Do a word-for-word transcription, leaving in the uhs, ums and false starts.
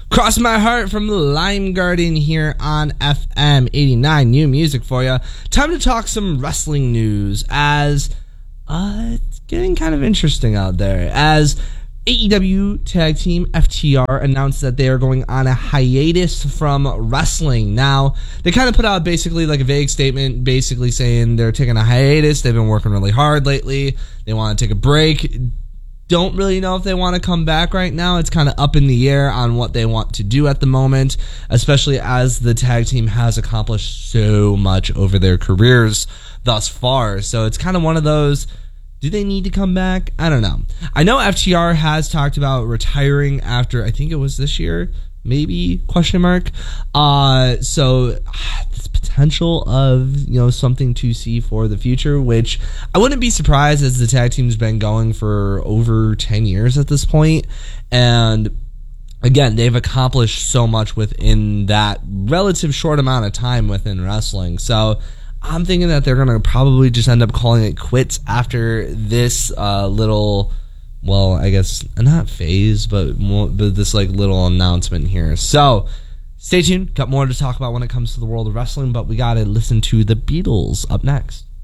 Cross My Heart from the Lime Garden here on F M eighty-nine. New music for you. Time to talk some wrestling news as uh, it's getting kind of interesting out there. As A E W Tag Team F T R announced that they are going on a hiatus from wrestling. Now, they kind of put out basically like a vague statement basically saying they're taking a hiatus. They've been working really hard lately. They want to take a break. Don't really know if they want to come back right now. It's kind of up in the air on what they want to do at the moment, especially as the tag team has accomplished so much over their careers thus far. So it's kind of one of those, do they need to come back? I don't know. I know F T R has talked about retiring after, I think it was this year, maybe, question mark. Uh, so this potential of, you know, something to see for the future, which I wouldn't be surprised as the tag team's been going for over ten years at this point. And again, they've accomplished so much within that relative short amount of time within wrestling. So I'm thinking that they're going to probably just end up calling it quits after this uh, little, well, I guess not phase, but, more, but this like little announcement here. So stay tuned. Got more to talk about when it comes to the world of wrestling, but we got to listen to the Beatles up next.